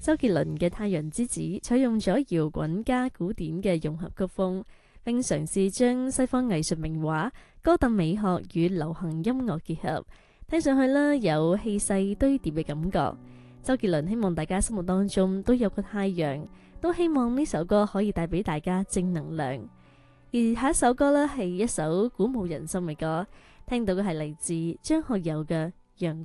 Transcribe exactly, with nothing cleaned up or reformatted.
周杰倫嘅《太陽之子》採用咗搖滾加古典嘅融合曲風，並嘗試將西方藝術名畫、哥特美學與流行音樂結合，聽上去啦有氣勢堆疊嘅感覺。周杰倫希望大家心目當中都有個太陽，都希望呢首歌可以帶俾大家正能量。而下一首歌呢係一首鼓舞人心嘅歌，聽到嘅係嚟自張學友嘅《陽光》。